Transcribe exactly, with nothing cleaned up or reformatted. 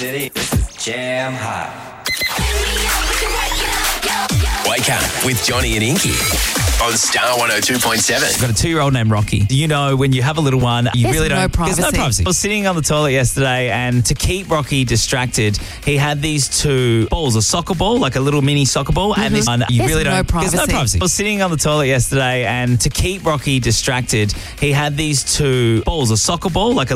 City, this is Jam Hot. Wake up with Johnny and Inky on Star one oh two point seven. I've got a two-year-old named Rocky. You know, when you have a little one, you There's really no don't... privacy. There's no privacy. I was sitting on the toilet yesterday, and to keep Rocky distracted, he had these two balls, a soccer ball, like a little mini soccer ball, and this one, you There's really no don't... There's no privacy. privacy. I was sitting on the toilet yesterday, and to keep Rocky distracted, he had these two balls, a soccer ball, like a